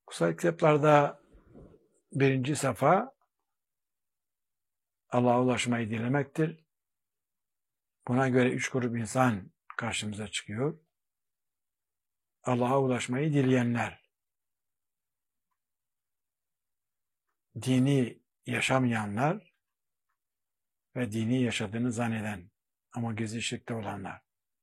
Kutsal kitaplarda birinci safa Allah'a ulaşmayı dilemektir. Buna göre 3 grup insan karşımıza çıkıyor. Allah'a ulaşmayı dileyenler, dini yaşamayanlar ve dini yaşadığını zanneden ama gizli şirkte olanlar.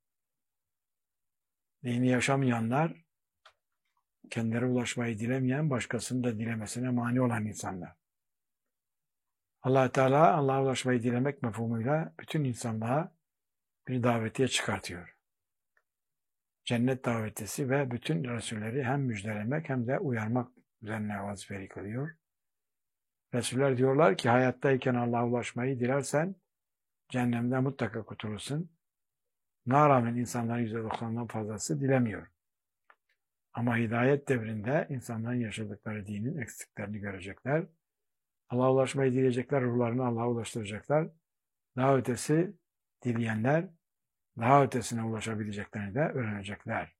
Dini yaşamayanlar, kendileri ulaşmayı dilemeyen, başkasının da dilemesine mani olan insanlar. Allah Teala Allah'a ulaşmayı dilemek mefhumuyla bütün insanlığa bir davetiye çıkartıyor. Cennet davetisi ve bütün Resulleri hem müjdelemek hem de uyarmak üzerine vazifeli kılıyor. Resuller diyorlar ki hayattayken Allah'a ulaşmayı dilersen cehennemden mutlaka kurtulursun. Buna rağmen insanların %90'dan fazlası dilemiyor. Ama hidayet devrinde insanların yaşadıkları dinin eksiklerini görecekler. Allah'a ulaşmayı dileyecekler, ruhlarını Allah'a ulaştıracaklar. Daha ötesi dileyenler daha ötesine ulaşabileceklerini de öğrenecekler.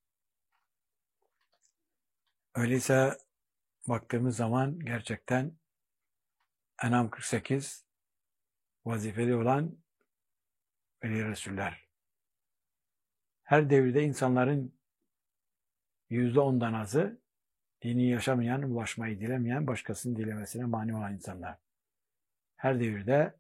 Öyleyse baktığımız zaman gerçekten En'am 48 vazifeli olan veli Resuller. Her devirde insanların %10'dan azı dini yaşamayan, ulaşmayı dilemeyen, başkasının dilemesine mani olan insanlar. Her devirde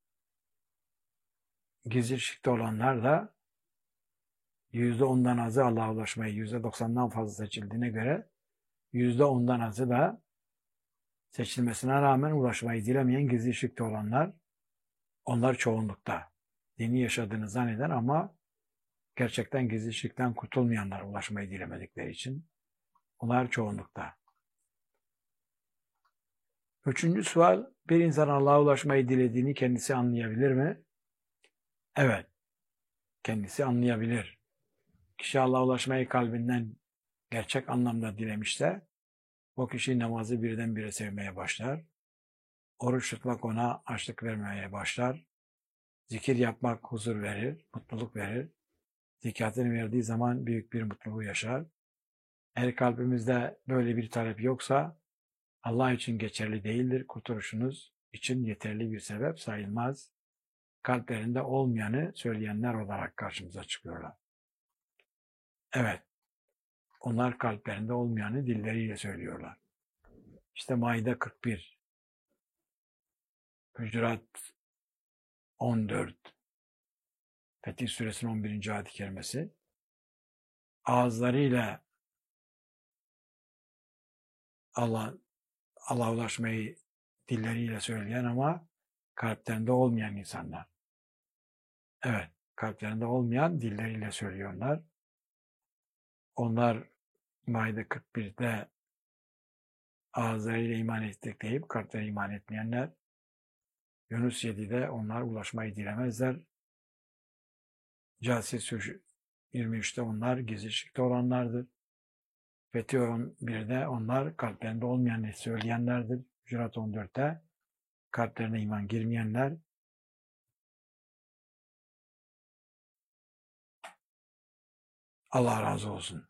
gizli şirkte olanlar da %10'dan azı Allah'a ulaşmayı, %90'dan fazla seçildiğine göre %10'dan azı da seçilmesine rağmen ulaşmayı dilemeyen gizli şirkte olanlar, onlar çoğunlukta. Dini yaşadığını zanneden ama gerçekten gizli şirkten kurtulmayanlar ulaşmayı dilemedikleri için. Onlar çoğunlukta. Üçüncü sual, bir insan Allah'a ulaşmayı dilediğini kendisi anlayabilir mi? Evet, kendisi anlayabilir. Kişi Allah'a ulaşmayı kalbinden gerçek anlamda dilemişse, o kişi namazı birdenbire sevmeye başlar. Oruç tutmak ona açlık vermeye başlar. Zikir yapmak huzur verir, mutluluk verir. Zekatını verdiği zaman büyük bir mutluluğu yaşar. Eğer kalbimizde böyle bir talep yoksa, Allah için geçerli değildir. Kurtuluşunuz için yeterli bir sebep sayılmaz. Kalplerinde olmayanı söyleyenler olarak karşımıza çıkıyorlar. Evet, onlar kalplerinde olmayanı dilleriyle söylüyorlar. İşte Maide 41, Hücurat 14, Fetih Suresinin 11. ayet-i kerimesi. Ağızlarıyla Allah'a ulaşmayı dilleriyle söyleyen ama kalplerinde olmayan insanlar. Evet, kalplerinde olmayan dilleriyle söylüyorlar. Onlar Maide 41'de ağızlarıyla iman ettik deyip kalpleri iman etmeyenler. Yunus 7'de onlar ulaşmayı dilemezler. Câsiye 23'te onlar gizli şirkte olanlardır. Fetih 11'de onlar kalplerinde olmayanı söyleyenlerdir. Hücurat 14'te kalplerine iman girmeyenler. Allah razı olsun.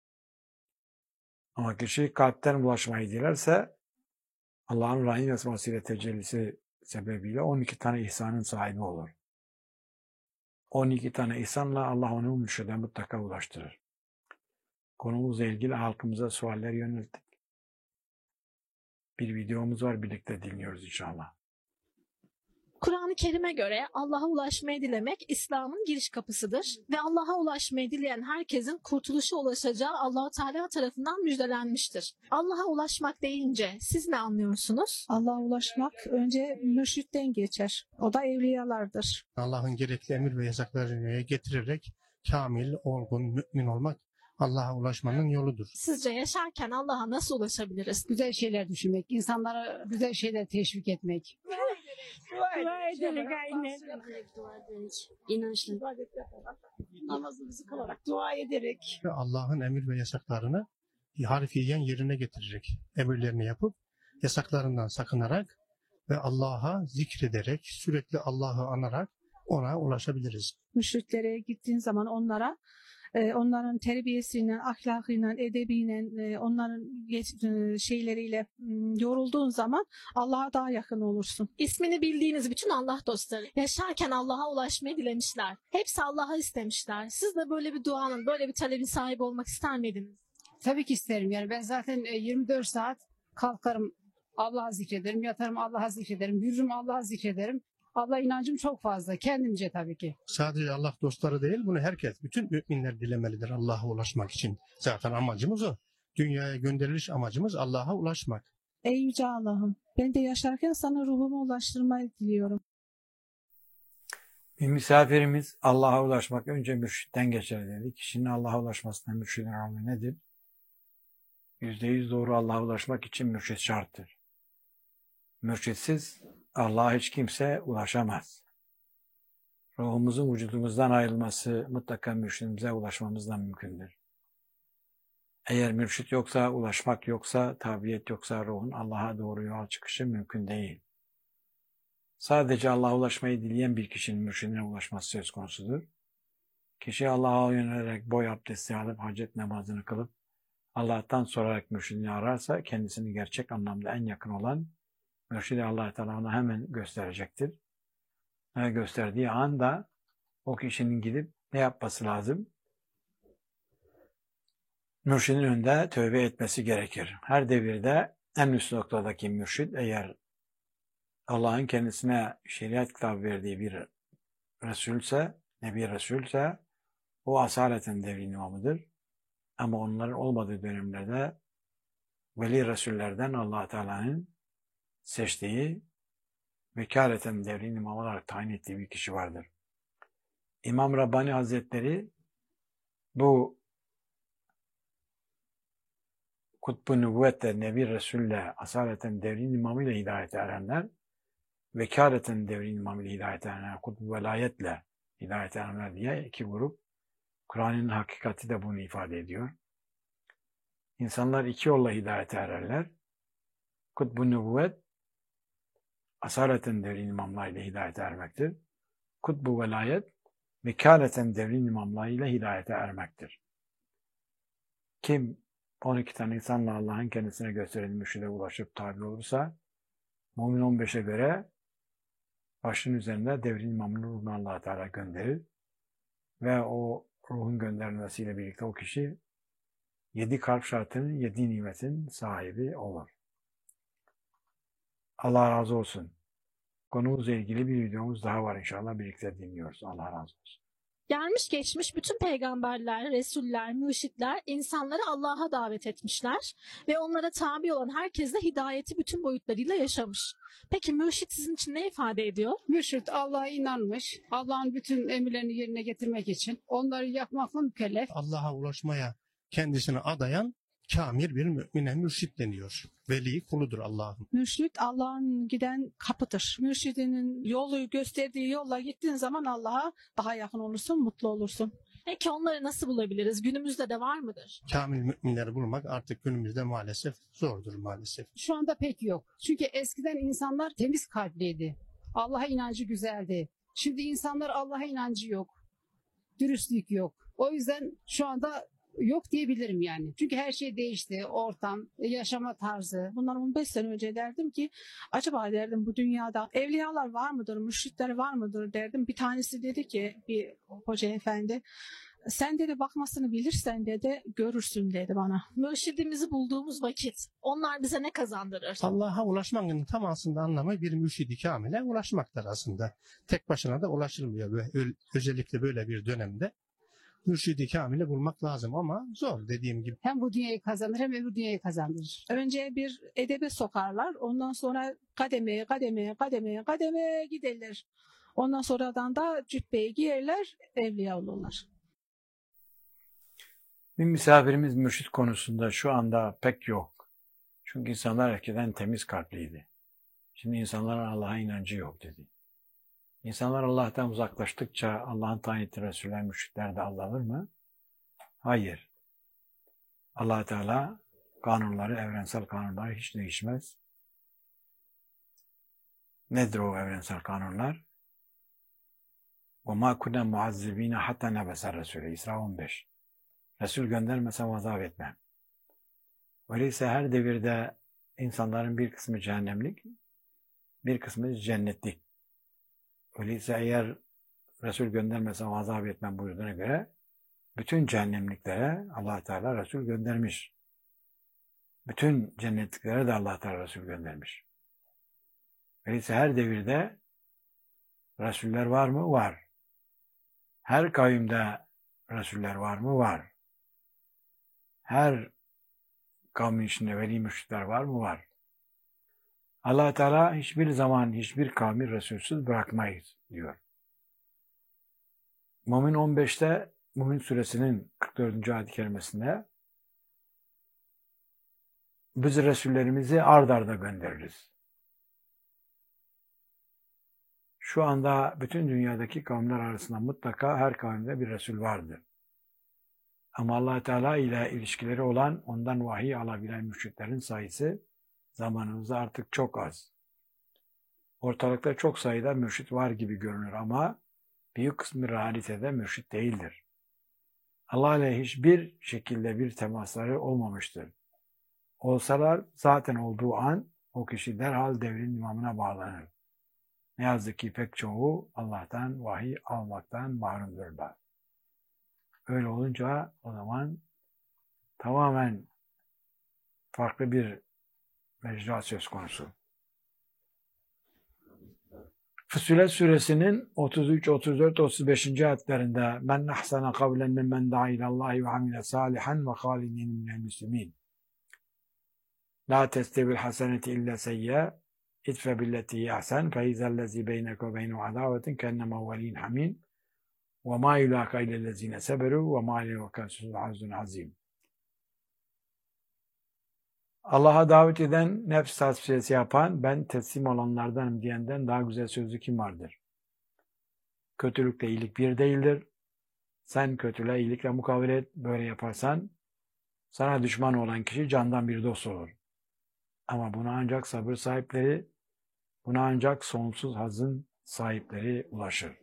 Ama kişi kalpten ulaşmayı dilerse Allah'ın rahim esmasıyla tecellisi sebebiyle 12 tane ihsanın sahibi olur. 12 tane ihsanla Allah onu mürşide mutlaka ulaştırır. Konumuzla ilgili halkımıza sualler yönelttik. Bir videomuz var, birlikte dinliyoruz inşallah. Kur'an-ı Kerim'e göre Allah'a ulaşmayı dilemek İslam'ın giriş kapısıdır ve Allah'a ulaşmayı dileyen herkesin kurtuluşa ulaşacağı Allah-u Teala tarafından müjdelenmiştir. Allah'a ulaşmak deyince siz ne anlıyorsunuz? Allah'a ulaşmak önce mürşitten geçer. O da evliyalardır. Allah'ın gerekli emir ve yasaklarını getirerek kamil, olgun, mümin olmak Allah'a ulaşmanın yoludur. Sizce yaşarken Allah'a nasıl ulaşabiliriz? Güzel şeyler düşünmek, insanlara güzel şeyler teşvik etmek. Dua ederek aynen. Dua ederek, inançlı. Namazımızı kılarak, dua ederek. Ve Allah'ın emir ve yasaklarını harfiyen yerine getirerek, emirlerini yapıp, yasaklarından sakınarak ve Allah'a zikrederek, sürekli Allah'ı anarak ona ulaşabiliriz. Müşriklere gittiğin zaman onlara onların terbiyesiyle, ahlakıyla, edebiyle, onların şeyleriyle yorulduğun zaman Allah'a daha yakın olursun. İsmini bildiğiniz bütün Allah dostları yaşarken Allah'a ulaşmayı dilemişler. Hepsi Allah'a istemişler. Siz de böyle bir duanın, böyle bir talebin sahibi olmak ister miydiniz? Tabii ki isterim. Yani ben zaten 24 saat kalkarım Allah'a zikrederim, yatarım Allah'a zikrederim, yürürüm Allah'a zikrederim. Allah inancım çok fazla. Kendimce tabii ki. Sadece Allah dostları değil, bunu herkes, bütün müminler dilemelidir Allah'a ulaşmak için. Zaten amacımız o. Dünyaya gönderiliş amacımız Allah'a ulaşmak. Ey Yüce Allah'ım, ben de yaşarken sana ruhumu ulaştırmayı diliyorum. Bir misafirimiz Allah'a ulaşmak önce mürşitten geçer dedi. Kişinin Allah'a ulaşmasına mürşidin rolü nedir? %100 doğru Allah'a ulaşmak için mürşid şarttır. Mürşitsiz Allah'a hiç kimse ulaşamaz. Ruhumuzun vücudumuzdan ayrılması mutlaka mürşidimize ulaşmamızla mümkündür. Eğer mürşit yoksa, ulaşmak yoksa, tabiyet yoksa ruhun Allah'a doğru yol çıkışı mümkün değil. Sadece Allah'a ulaşmayı dileyen bir kişinin mürşidine ulaşması söz konusudur. Kişi Allah'a yönelerek boy abdesti alıp hacet namazını kılıp Allah'tan sorarak mürşidini ararsa kendisini gerçek anlamda en yakın olan mürşidi Allah Teala ona hemen gösterecektir. Ve gösterdiği anda o kişinin gidip ne yapması lazım? Mürşidin önünde tövbe etmesi gerekir. Her devirde en üst noktadaki mürşid eğer Allah'ın kendisine şeriat kitabı verdiği bir Resulse, Nebi Resulse o asaleten devrin imamıdır. Ama onların olmadığı dönemlerde veli Resullerden Allah Teala'nın seçtiği vekaleten devrin imam olarak tayin ettiği bir kişi vardır. İmam Rabbani Hazretleri bu Kutbu Nübüvvet'te Nebi Resul'le asaleten devrin imamıyla hidayete erenler, vekaleten devrin imamıyla hidayete erenler, Kutbu Velayetle hidayete erenler diye iki grup. Kur'an'ın hakikati de bunu ifade ediyor. İnsanlar iki yolla hidayete ererler. Kutbu Nübüvvet asaleten devrin imamlarıyla hidayete ermektir. Kutbu Velayet vekaleten devrin imamlarıyla hidayete ermektir. Kim 12 tane insanla Allah'ın kendisine gösterilmiş mürşide ulaşıp tabi olursa Mümin 15'e göre başının üzerinde devrin imamının ruhunu Allah Teala gönderir ve o ruhun gönderilmesiyle birlikte o kişi 7 kalp şartının 7 nimetin sahibi olur. Allah razı olsun. Konumuzla ilgili bir videomuz daha var inşallah. Birlikte dinliyoruz. Allah razı olsun. Gelmiş geçmiş bütün peygamberler, resuller, mürşitler insanları Allah'a davet etmişler ve onlara tabi olan herkes de hidayeti bütün boyutlarıyla yaşamış. Peki mürşit sizin için ne ifade ediyor? Mürşit Allah'a inanmış, Allah'ın bütün emirlerini yerine getirmek için onları yapmakla mükellef. Allah'a ulaşmaya kendisini adayan kamil bir mümine mürşit deniyor. Veli kuludur Allah'ın. Mürşid Allah'ın giden kapıdır. Mürşidinin yolu gösterdiği yolla gittiğin zaman Allah'a daha yakın olursun, mutlu olursun. Peki onları nasıl bulabiliriz? Günümüzde de var mıdır? Kamil müminleri bulmak artık günümüzde maalesef zordur maalesef. Şu anda pek yok. Çünkü eskiden insanlar temiz kalpliydi. Allah'a inancı güzeldi. Şimdi insanlar Allah'a inancı yok. Dürüstlük yok. O yüzden şu anda yok diyebilirim yani. Çünkü her şey değişti. Ortam, yaşama tarzı. Bundan 15 sene önce derdim ki acaba derdim bu dünyada evliyalar var mıdır, mürşitler var mıdır derdim. Bir tanesi dedi ki bir hoca efendi sen dedi bakmasını bilirsen dedi görürsün dedi bana. Mürşidimizi bulduğumuz vakit onlar bize ne kazandırır? Allah'a ulaşmanın tam aslında anlamı bir mürşidi kamile ulaşmaktır aslında. Tek başına da ulaşılmıyor. Özellikle böyle bir dönemde mürşidi kamile bulmak lazım ama zor dediğim gibi. Hem bu dünyayı kazanır hem öbür dünyayı kazandırır. Önce bir edebe sokarlar. Ondan sonra kademeye giderler. Ondan sonradan da cübbeyi giyerler, evliya olurlar. Bir misafirimiz mürşit konusunda şu anda pek yok. Çünkü insanlar eskiden temiz kalpliydi. Şimdi insanların Allah'a inancı yok dedi. İnsanlar Allah'tan uzaklaştıkça Allah'ın tayin ettiği Resuller, mürşitler de azalır mı? Hayır. Allah Teala kanunları, evrensel kanunları hiç değişmez. Nedir o evrensel kanunlar? وَمَا كُنَّا مُعَذِّب۪ينَ حَتَّى نَبَسَ الرَّسُولَ İsra 15. Resul göndermesem azap etmem. Öyleyse her devirde insanların bir kısmı cehennemlik, bir kısmı cennetlik. Öyleyse eğer Resul göndermesem azap etmem buyurduğuna göre bütün cehennemliklere Allah Teala Resul göndermiş. Bütün cennetliklere de Allah Teala Resul göndermiş. Öyleyse her devirde Resuller var mı? Var. Her kavimde Resuller var mı? Var. Her kavmin içinde veli mürşitler var mı? Var. Allah Teala hiçbir zaman hiçbir kavmi Resulsüz bırakmayız diyor. Mümin 15'te Mümin suresinin 44. ayet-i kerimesinde biz Resullerimizi ard arda göndeririz. Şu anda bütün dünyadaki kavimler arasında mutlaka her kavimde bir Resul vardır. Ama Allah Teala ile ilişkileri olan, ondan vahiy alabilen mürşitlerin sayısı zamanımızda artık çok az. Ortalıkta çok sayıda mürşit var gibi görünür ama büyük kısmı realitede mürşit değildir. Allah ile hiçbir şekilde bir temasları olmamıştır. Olsalar zaten olduğu an o kişi derhal devrin imamına bağlanır. Ne yazık ki pek çoğu Allah'tan vahiy almaktan mahrumdurlar. Öyle olunca o zaman tamamen farklı bir mecra söz konusu. Füssilet suresinin 33, 34, 35. ayetlerinde men ahsana kavlen mimmen da'a ilallahi ve amile salihan ve kâle inneni minel müslimin. La testevil haseneti illa seyye idfe billeti ahsen fe izellezi beyneke ve beynehu adavetin kennema velin hamim ve ma yulaka illellezine seberu ve ma aleyhi hazun azim. Allah'a davet eden, nefs tasfiyesi yapan, ben teslim olanlardanım diyenden daha güzel sözü kim vardır? Kötülükle iyilik bir değildir. Sen kötülüğe iyilikle mukavele et. Böyle yaparsan sana düşman olan kişi candan bir dost olur. Ama buna ancak sabır sahipleri, buna ancak sonsuz hazın sahipleri ulaşır.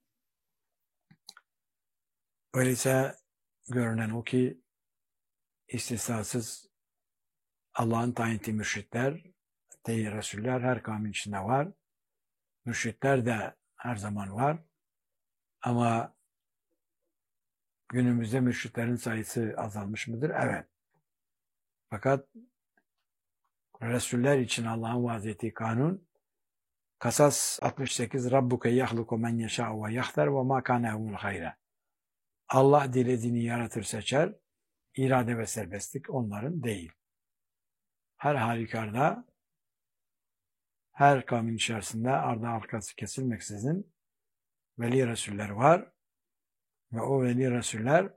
Öyleyse görünen o ki istisnasız Allah'ın tayin ettiği mürşitler, değil Resuller her kavmin içinde var. Mürşitler de her zaman var. Ama günümüzde mürşitlerin sayısı azalmış mıdır? Evet. Fakat Resuller için Allah'ın vaaz ettiği kanun Kasas 68 Rabbuke yahluku men yeşâ'u ve yahter ve mâ kânehumul hayre. Allah dilediğini yaratır seçer, irade ve serbestlik onların değil. Her halükarda her kavmin içerisinde ardı arkası kesilmeksizin veli Resuller var ve o veli Resuller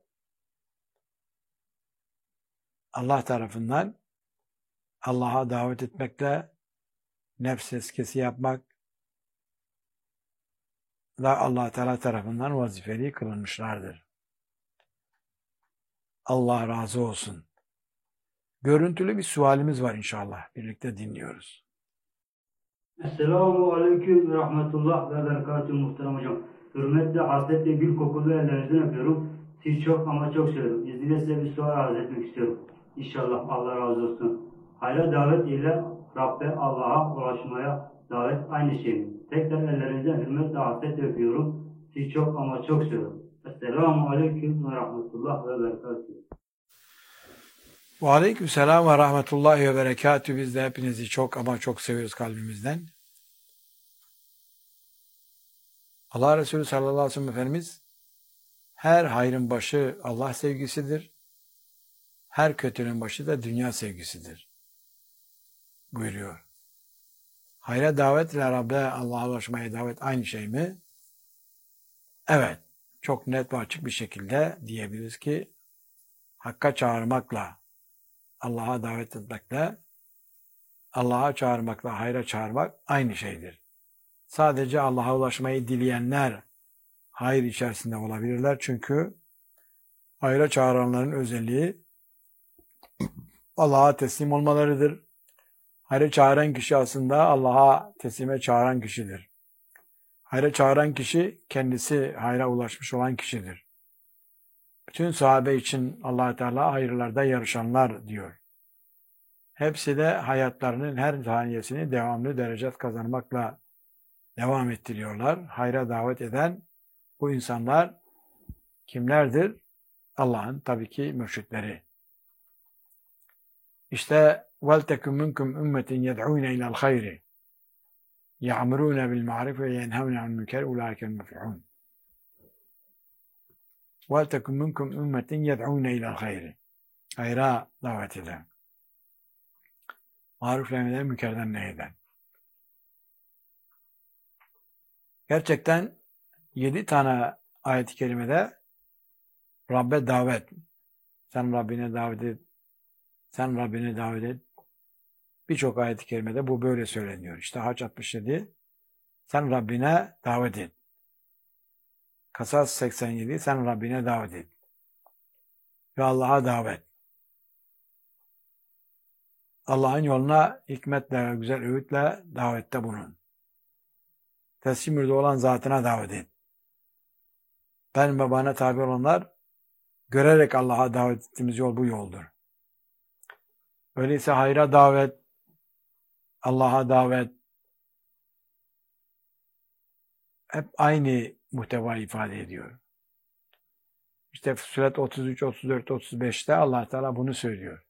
Allah tarafından Allah'a davet etmekle nefs eskisi yapmak da Allah Teala tarafından vazifeli kılınmışlardır. Allah razı olsun. Görüntülü bir sualimiz var inşallah. Birlikte dinliyoruz. Esselamu Aleyküm ve Rahmetullah ve Berekatuhu muhterem hocam. Hürmetle, hasretle, gül kokulu ellerinizden öpüyorum. Sizi çok ama çok seviyorum. İzninizle size bir sual arz etmek istiyorum. İnşallah Allah razı olsun. Hayra davet ile Rabbe Allah'a ulaşmaya davet aynı şey mi? Tekrar ellerinizden hürmetle, hasretle öpüyorum. Sizi çok ama çok seviyorum. Esselamu Aleyküm ve Rahmetullah ve Berekatuhu. Ve aleykümselam ve rahmetullahi ve berekatü. Biz de hepinizi çok ama çok seviyoruz kalbimizden. Allah Resulü sallallahu aleyhi ve sellem Efendimiz her hayrın başı Allah sevgisidir. Her kötünün başı da dünya sevgisidir buyuruyor. Hayra davet ile Rabbe Allah'a ulaşmaya davet aynı şey mi? Evet. Çok net ve açık bir şekilde diyebiliriz ki Hakk'a çağırmakla Allah'a davet etmekle, Allah'a çağırmakla hayra çağırmak aynı şeydir. Sadece Allah'a ulaşmayı dileyenler hayır içerisinde olabilirler. Çünkü hayra çağıranların özelliği Allah'a teslim olmalarıdır. Hayra çağıran kişi aslında Allah'a teslime çağıran kişidir. Hayra çağıran kişi kendisi hayra ulaşmış olan kişidir. Bütün sahabe için Allah Teala hayırlarda yarışanlar diyor. Hepsi de hayatlarının her saniyesini devamlı derecet kazanmakla devam ettiriyorlar. Hayra davet eden bu insanlar kimlerdir? Allah'ın tabii ki mürşitleri. İşte وَلْتَكُمْ مِنْكُمْ اُمَّةٍ يَدْعُونَ اِلَى الْخَيْرِ يَعْمُرُونَ بِالْمَعْرِفِ وَيَنْهَوْنَ عَنِ الْمُنكَرِ اُولَٰئِكَ الْمُفْلِحُونَ وَلْتَكُمْ مِنْكُمْ اُمَّةٍ يَدْعُونَ اِلَى الْخَيْرِ Hayra davet eden, marufla emreden, münkerden nehyeden. Gerçekten 7 tane ayet-i kerimede Rabbe davet. Sen Rabbine davet et. Sen Rabbine davet et. Birçok ayet-i kerimede bu böyle söyleniyor. İşte Hac 67. Sen Rabbine davet et. Kasas 87. Sen Rabbine davet et. Ve Allah'a davet. Allah'ın yoluna hikmetle, güzel öğütle davette bulun. Teslim ürde olan zatına davet et. Ben ve bana tabi olanlar görerek Allah'a davet ettiğimiz yol bu yoldur. Öyleyse hayra davet, Allah'a davet hep aynı muhteva ifade ediyor. İşte Fussilet 33, 34, 35'te Allah Teala bunu söylüyor.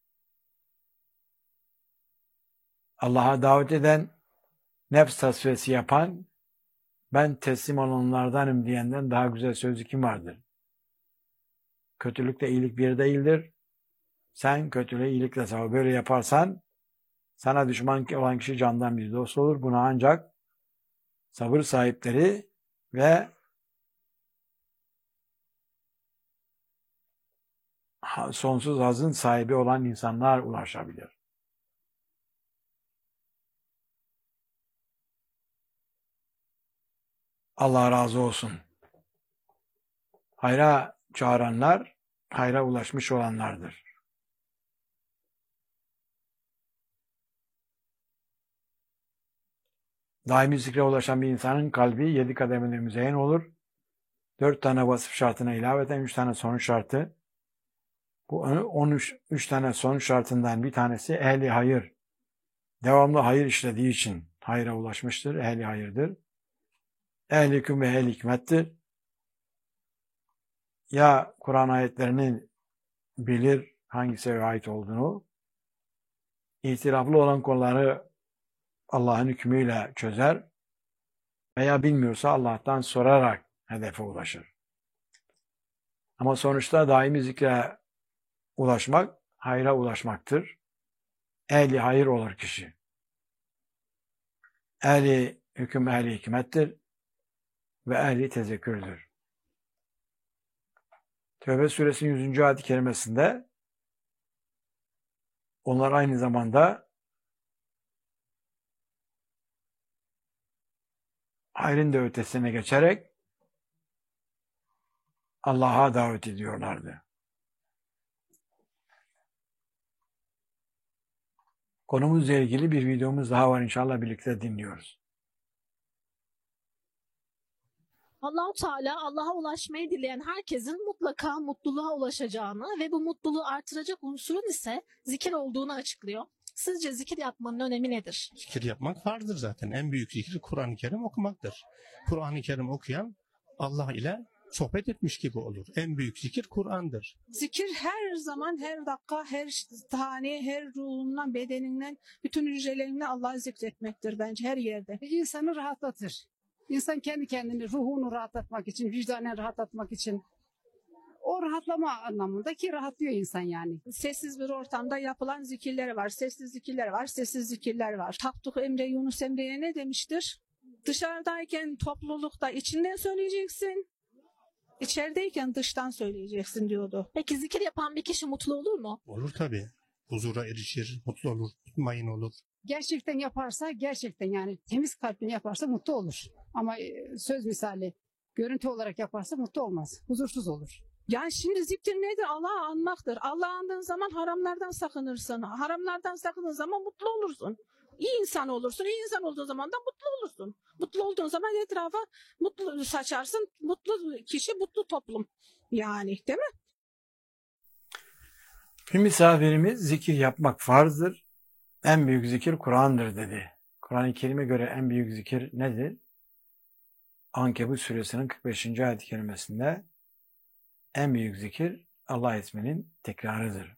Allah'a davet eden, nefs tasfiyesi yapan, ben teslim olanlardanım diyenden daha güzel sözü kim vardır? Kötülükle iyilik bir değildir. Sen kötülüğü iyilikle savur. Böyle yaparsan sana düşman olan kişi candan bir dost olur. Buna ancak sabır sahipleri ve sonsuz hazın sahibi olan insanlar ulaşabilir. Allah razı olsun. Hayra çağıranlar, hayra ulaşmış olanlardır. Daimi zikre ulaşan bir insanın kalbi 7 kademede müzeyyen olur. 4 tane vasıf şartına ilaveten 3 tane sonuç şartı. Bu 13 tane sonuç şartından bir tanesi ehli hayır. Devamlı hayır işlediği için hayra ulaşmıştır. Ehli hayırdır. Ehli hüküm ve ehli hikmettir. Ya Kur'an ayetlerini bilir hangisine ait olduğunu, itiraflı olan konuları Allah'ın hükmüyle çözer veya bilmiyorsa Allah'tan sorarak hedefe ulaşır. Ama sonuçta daimi zikre ulaşmak, hayra ulaşmaktır. Ehli hayır olur kişi. Ehli hüküm, ehli hikmettir ve ehli tezekkürdür. Tevbe suresinin 100. ayet-i kerimesinde onlar aynı zamanda hayrın da ötesine geçerek Allah'a davet ediyorlardı. Konumuzla ilgili bir videomuz daha var, inşallah birlikte dinliyoruz. Allah-u Teala Allah'a ulaşmayı dileyen herkesin mutlaka mutluluğa ulaşacağını ve bu mutluluğu artıracak unsurun ise zikir olduğunu açıklıyor. Sizce zikir yapmanın önemi nedir? Zikir yapmak farzdır zaten. En büyük zikir Kur'an-ı Kerim okumaktır. Kur'an-ı Kerim okuyan Allah ile sohbet etmiş gibi olur. En büyük zikir Kur'an'dır. Zikir her zaman, her dakika, her saniye, her ruhundan, bedeninden, bütün hücrelerinden Allah'ı zikretmektir bence her yerde. İnsanı rahatlatır. İnsan kendi kendini, ruhunu rahatlatmak için, vicdanen rahatlatmak için o rahatlama anlamında ki rahatlıyor insan yani. Sessiz bir ortamda yapılan zikirler var, sessiz zikirler var, sessiz zikirler var. Tapduk Emre Yunus Emre'ye ne demiştir? Dışarıdayken toplulukta içinden söyleyeceksin, içerideyken dıştan söyleyeceksin diyordu. Peki zikir yapan bir kişi mutlu olur mu? Olur tabii. Huzura erişir, mutlu olur, mutmain olur. Gerçekten yaparsa, gerçekten yani temiz kalple yaparsa mutlu olur. Ama söz misali, görüntü olarak yaparsa mutlu olmaz, huzursuz olur. Yani şimdi zikir nedir? Allah'ı anmaktır. Allah'ı andığın zaman haramlardan sakınırsın. Haramlardan sakındığın zaman mutlu olursun. İyi insan olursun. İyi insan olduğun zaman da mutlu olursun. Mutlu olduğun zaman etrafa mutlu saçarsın. Mutlu kişi, mutlu toplum. Yani değil mi? Bir misafirimiz zikir yapmak farzdır. En büyük zikir Kur'an'dır dedi. Kur'an-ı Kerim'e göre en büyük zikir nedir? Ankebut suresinin 45. ayet-i kerimesinde en büyük zikir Allah isminin tekrarıdır.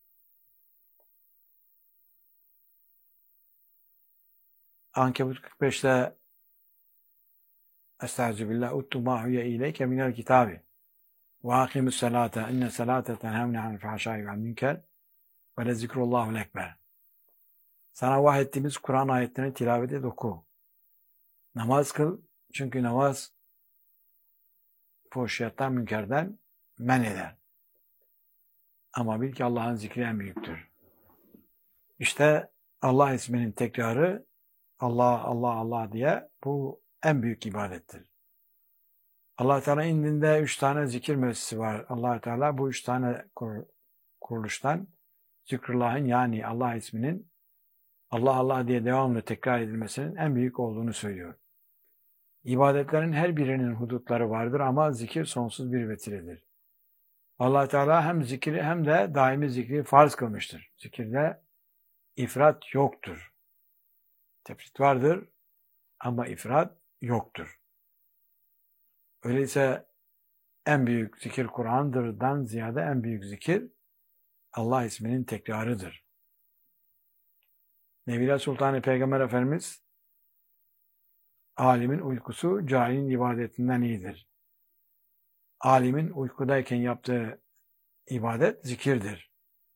Ankebut 45'te Estağfirullah uttu ma huye ileyke minel kitabi ve akimus salate inne salate tenhevne anil fahşai vel münker ve le zikrullahu ekber. Sana vahyettiğimiz Kur'an ayetlerini tilavet et, oku. Namaz kıl, çünkü namaz fuhşiyattan, münkerden men eder. Ama bil ki Allah'ın zikri en büyüktür. İşte Allah isminin tekrarı, Allah, Allah, Allah diye, bu en büyük ibadettir. Allah Teala indinde 3 tane zikir müessesi var. Allah Teala bu 3 tane kuruluştan zikrullah'ın, yani Allah isminin Allah Allah diye devamlı tekrar edilmesinin en büyük olduğunu söylüyor. İbadetlerin her birinin hudutları vardır ama zikir sonsuz bir vesiledir. Allah Teala hem zikri hem de daimi zikri farz kılmıştır. Zikirde ifrat yoktur. Tefrit vardır ama ifrat yoktur. Öyleyse en büyük zikir Kur'an'dırdan ziyade en büyük zikir Allah isminin tekrarıdır. Nebiler Sultan-ı Peygamber Efendimiz, alimin uykusu cahilin ibadetinden iyidir. Alimin uykudayken yaptığı ibadet zikirdir.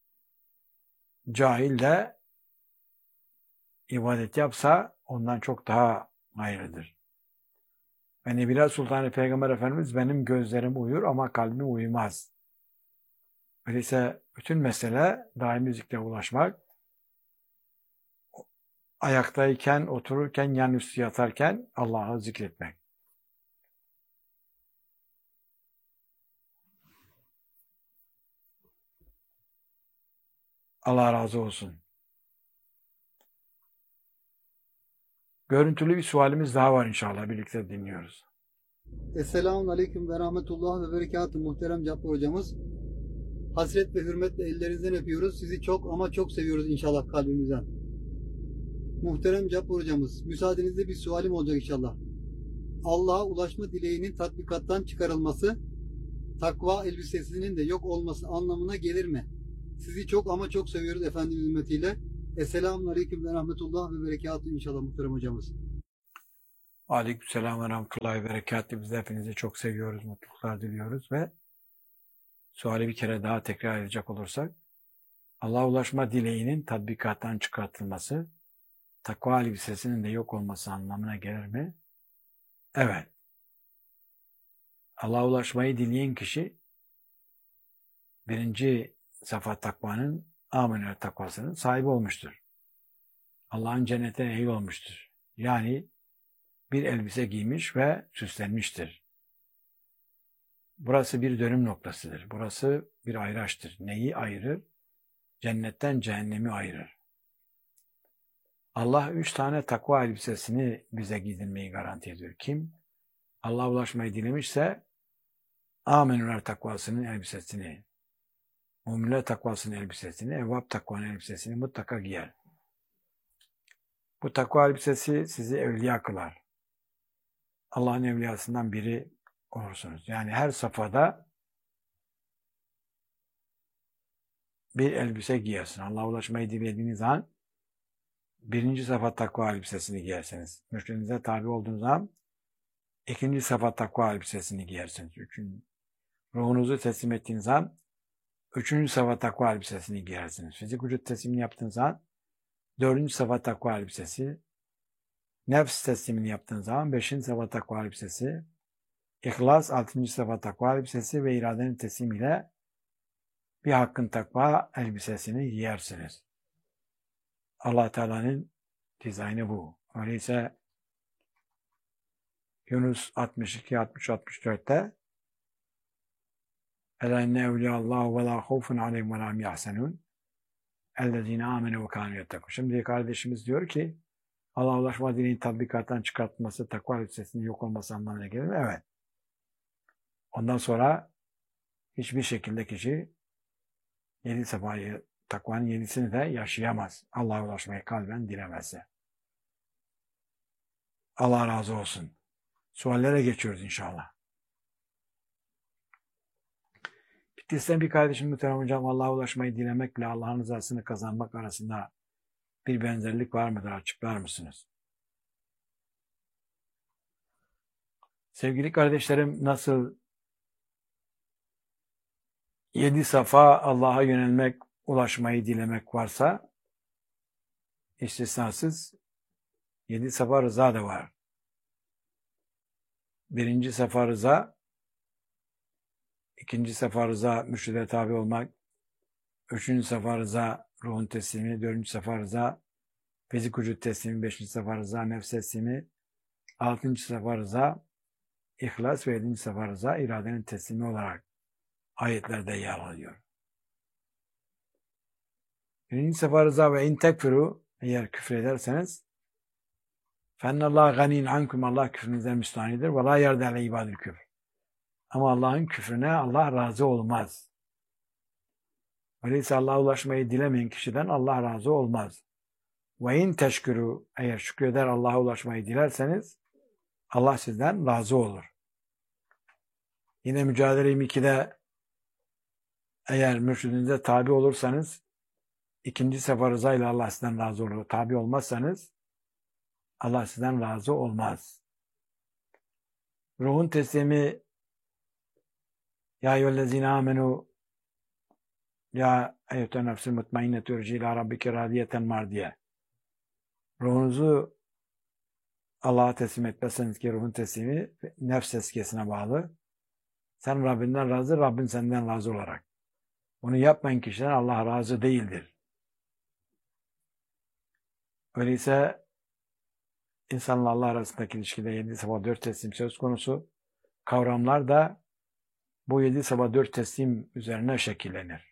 Cahil de ibadet yapsa ondan çok daha hayırlıdır. Ve Nebiler Sultan-ı Peygamber Efendimiz, benim gözlerim uyur ama kalbim uyumaz. Öyleyse bütün mesele daimi zikre ulaşmak, ayaktayken, otururken, yanüstü yatarken Allah'ı zikretmek. Allah razı olsun. Görüntülü bir sualimiz daha var inşallah. Birlikte dinliyoruz. Esselamun Aleyküm ve Rahmetullah ve Berekatuhu muhterem Cabbar hocamız. Hasret ve hürmetle ellerinizden öpüyoruz. Sizi çok ama çok seviyoruz inşallah kalbimizden. Muhterem Cabbar hocamız, müsaadenizle bir sualim olacak inşallah. Allah'a ulaşma dileğinin tatbikattan çıkarılması, takva elbisesinin de yok olması anlamına gelir mi? Sizi çok ama çok seviyoruz Efendimiz hürmetiyle. Esselamun Aleyküm ve Rahmetullah ve Berekatuhu inşallah muhterem hocamız. Aleykümselam ve rahmetullahi ve berekatuhu. Biz de hepinizi çok seviyoruz, mutluluklar diliyoruz ve suali bir kere daha tekrar edecek olursak, Allah'a ulaşma dileğinin tatbikattan çıkartılması, takva elbisesinin de yok olması anlamına gelir mi? Evet. Allah'a ulaşmayı dileyen kişi, birinci safa takvanın, amenü takvasının sahibi olmuştur. Allah'ın cennetine ehil olmuştur. Yani bir elbise giymiş ve süslenmiştir. Burası bir dönüm noktasıdır. Burası bir ayraçtır. Neyi ayırır? Cennetten cehennemi ayırır. Allah 3 tane takva elbisesini bize giydirmeyi garanti ediyor. Kim? Allah'a ulaşmayı dilemişse amenüler takvasının elbisesini, müminler takvasının elbisesini, evvab takvanın elbisesini mutlaka giyer. Bu takva elbisesi sizi evliya kılar. Allah'ın evliyasından biri olursunuz. Yani her safhada bir elbise giyersin. Allah'a ulaşmayı dilediğiniz an birinci safa takva elbisesini giyersiniz. Müşterinize tabi olduğunuz an ikinci safa takva elbisesini giyersiniz. Ruhunuzu teslim ettiğiniz an üçüncü safa takva elbisesini giyersiniz. Fizik vücut teslimini yaptığınız an dördüncü safa takva elbisesi, nefs teslimini yaptığınız zaman 5. safa takva elbisesi, İhlas 6. safa takva elbisesi ve iradenin teslimiyle bir hakkın takva elbisesini giyersiniz. Allah Teala'nın dizaynı bu. Öyleyse Yunus 62, 60, 64'te Ela inne evliyallahu ve la khawfun aleyhim ve la hum yahzenun ellezine amenu ve kanu yettekun. Şimdi kardeşimiz diyor ki Allah'a ulaşma dileğinin tatbikattan çıkartılması, takva elbisesinin yok olması anlamına gelir mi? Evet. Ondan sonra hiçbir şekilde kişi 7 safayı takvanın 7'sini de yaşayamaz. Allah'a ulaşmayı kalben dilemezse. Allah razı olsun. Suallere geçiyoruz inşallah. Bitlis'ten bir kardeşim muhterem hocam, Allah'a ulaşmayı dilemekle Allah'ın rızasını kazanmak arasında bir benzerlik var mıdır? Açıklar mısınız? Sevgili kardeşlerim, nasıl 7 safa Allah'a yönelmek, ulaşmayı dilemek varsa, istisnasız 7 safa rıza da var. 1. safa rıza, 2. safa rıza mürşide tabi olmak, 3. safa rıza ruhun teslimi, 4. safa rıza fizik vücut teslimi, 5. safa rıza nefs teslimi, 6. safa rıza ihlas ve 7. safa rıza iradenin teslimi olarak ayetlerde yer alıyor. 1. safa rıza ve in tekfiru, eğer küfrederseniz fennallâhe ganîn ankum, Allah küfrünüzden müstahanidir ve lâ yerde ale ibadil küfr. Ama Allah'ın küfrüne Allah razı olmaz. Öyleyse Allah'a ulaşmayı dilemeyen kişiden Allah razı olmaz. Ve in teşkürü, eğer şükreder Allah'a ulaşmayı dilerseniz Allah sizden razı olur. Yine Mücadele-i 22'de eğer mürşidinize tabi olursanız 2. safa rıza ile Allah sizden razı olur. Tabi olmazsanız Allah sizden razı olmaz. Ruhun teslimi ya eyyühellezine amenu ya eyyühten nefsil mutmainnetü irci ila rabbike radiyeten mardiye. Ruhunuzu Allah'a teslim etmezseniz ki ruhun teslimi nefs tezkiyesine bağlı. Sen Rabbinden razı, Rabbin senden razı olarak. Bunu yapmayan kişiden Allah razı değildir. Öyleyse insanla Allah arasındaki ilişkide 7 safa 4 teslim söz konusu. Kavramlar da bu 7 safa 4 teslim üzerine şekillenir.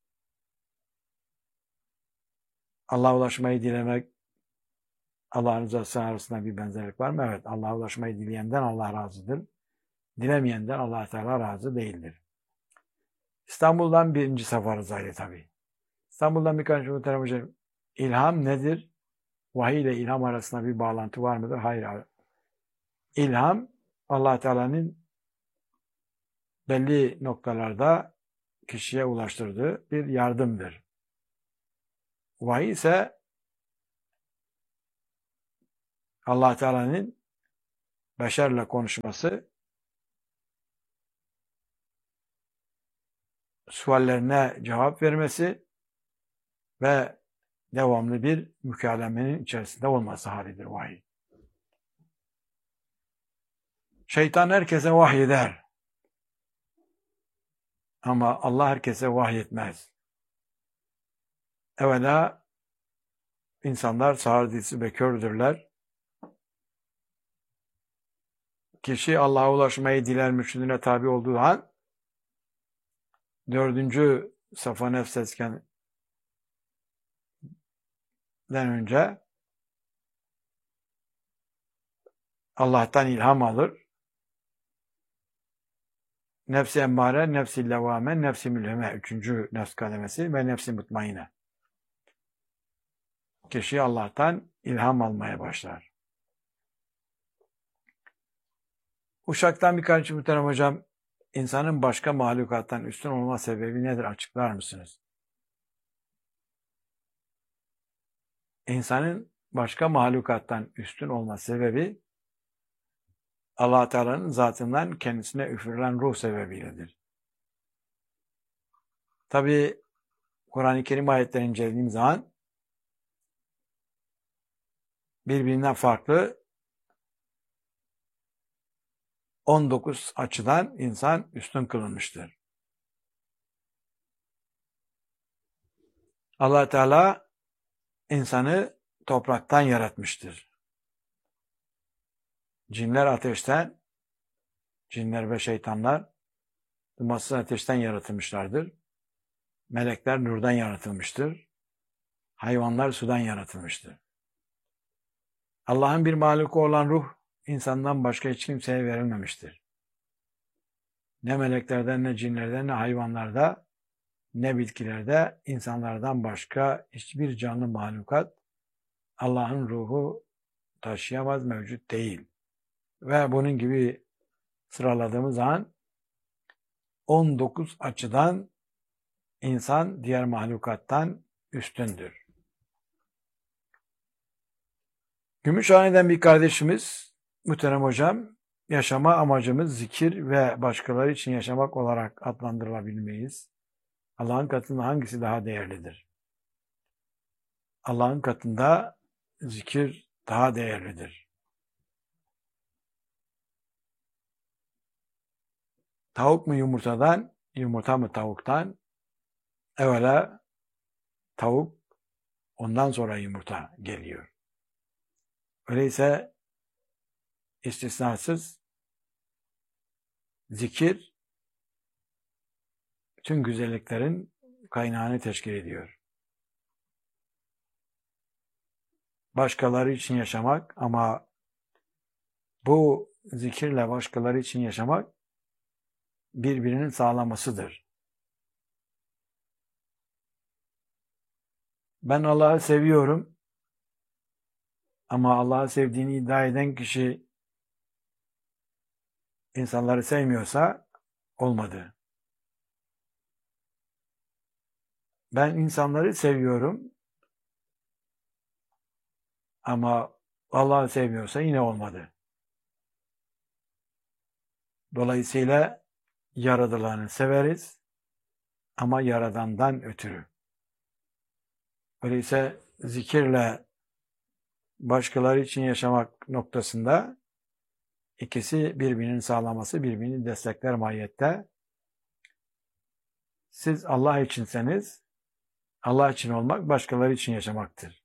Allah'a ulaşmayı dilemek, Allah'ın rızası arasında bir benzerlik var mı? Evet, Allah'a ulaşmayı dileyenden Allah razıdır. Dilemeyenden Allah Teala razı değildir. İstanbul'dan 1. safa rızayla tabii. İstanbul'dan birkaç muhterem hocam, ilham nedir? Vahiy ile ilham arasında bir bağlantı var mıdır? Hayır. İlham Allah Teala'nın belli noktalarda kişiye ulaştırdığı bir yardımdır. Vahiy ise Allah Teala'nın beşerle konuşması, suallerine cevap vermesi ve devamlı bir mükalemenin içerisinde olması halidir vahiy. Şeytan herkese vahyeder. Ama Allah herkese vahyetmez. Evvela insanlar sağır dilsiz ve kördürler. Kişi Allah'a ulaşmayı diler, mürşidine tabi olduğu an 4. safa nefs tezkiyesinden önce Allah'tan ilham alır. Nefs-i emmare, nefs-i levvame, nefs-i mülheme 3. nefs kademesi ve nefs-i mutmaine. Kişi Allah'tan ilham almaya başlar. Uşak'tan birkaç muhterem hocam, insanın başka mahlukattan üstün olma sebebi nedir? Açıklar mısınız? İnsanın başka mahlukattan üstün olma sebebi Allah Teala'nın zatından kendisine üfürülen ruh sebebiyledir. Tabi Kur'an-ı Kerim ayetlerini incelediğim zaman birbirinden farklı 19 açıdan insan üstün kılınmıştır. Allah Teala insanı topraktan yaratmıştır. Cinler ateşten, cinler ve şeytanlar dumansız ateşten yaratılmışlardır. Melekler nurdan yaratılmıştır. Hayvanlar sudan yaratılmıştır. Allah'ın bir mahluku olan ruh, insandan başka hiç kimseye verilmemiştir. Ne meleklerden, ne cinlerden, ne hayvanlarda ne bitkilerde insanlardan başka hiçbir canlı mahlukat Allah'ın ruhu taşıyamaz, mevcut değil. Ve bunun gibi sıraladığımız zaman 19 açıdan insan diğer mahlukattan üstündür. Gümüşhane'den bir kardeşimiz, muhterem hocam, yaşama amacımız zikir ve başkaları için yaşamak olarak adlandırılabilmeyiz. Allah'ın katında hangisi daha değerlidir? Allah'ın katında zikir daha değerlidir. Tavuk mu yumurtadan, yumurta mı tavuktan? Evvela tavuk, ondan sonra yumurta geliyor. Öyleyse istisnasız zikir bütün güzelliklerin kaynağını teşkil ediyor. Başkaları için yaşamak, ama bu zikirle başkaları için yaşamak birbirinin sağlamasıdır. Ben Allah'ı seviyorum ama Allah'ı sevdiğini iddia eden kişi insanları sevmiyorsa olmadı. Ben insanları seviyorum ama Allah'ı sevmiyorsa yine olmadı. Dolayısıyla yaradılanı severiz ama Yaradan'dan ötürü. Öyleyse zikirle başkaları için yaşamak noktasında ikisi birbirinin sağlaması, birbirini destekler mahiyette. Siz Allah içinseniz, Allah için olmak başkaları için yaşamaktır.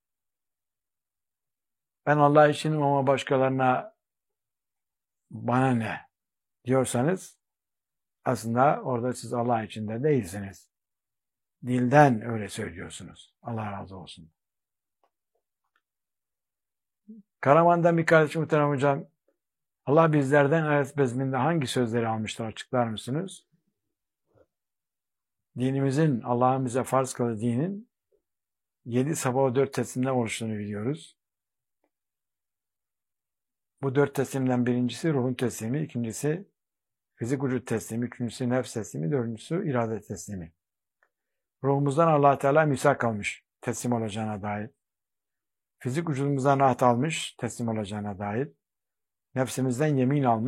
Ben Allah içinim ama başkalarına bana ne diyorsanız aslında orada siz Allah içinde değilsiniz. Dilden öyle söylüyorsunuz. Allah razı olsun. Karaman'dan bir kardeşim, muhterem hocam, Allah bizlerden ayet bezminde hangi sözleri almıştır, açıklar mısınız? Dinimizin, Allah'ın bize farz kıldığı dinin 7 sabah o 4 teslimden oluştuğunu biliyoruz. Bu 4 teslimden birincisi ruhun teslimi, ikincisi fizik vücut teslimi, üçüncüsü nefs teslimi, dördüncüsü irade teslimi. Ruhumuzdan Allah Teala misak almış, teslim olacağına dair. Fizik vücudumuzdan rahat almış, teslim olacağına dair. Nefsimizden yemin almış.